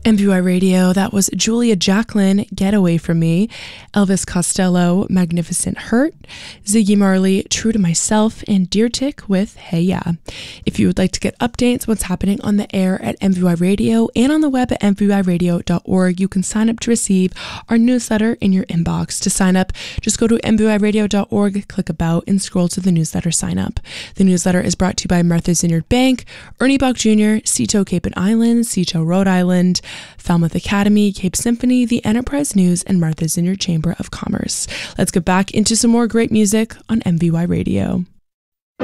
MVY Radio, that was Julia Jacqueline, Get Away From Me, Elvis Costello, Magnificent Hurt, Ziggy Marley, True to Myself, and Deer Tick with Hey Ya. If you would like to get updates what's happening on the air at MVY Radio and on the web at mvyradio.org, you can sign up to receive our newsletter in your inbox. To sign up, just go to mvyradio.org, click About, and scroll to the newsletter sign up. The newsletter is brought to you by Martha's Vineyard Bank, Ernie Buck Jr., Cito Cape and Island, Cito Rhode Island, Falmouth Academy, Cape Symphony, the Enterprise News, and Martha's Vineyard Chamber of Commerce. Let's get back into some more great music on MVY Radio.